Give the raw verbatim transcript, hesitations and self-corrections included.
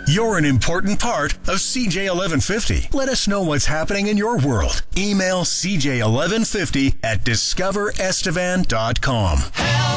You're an important part of C J eleven fifty. Let us know what's happening in your world. Email c j eleven fifty at discover estevan dot com.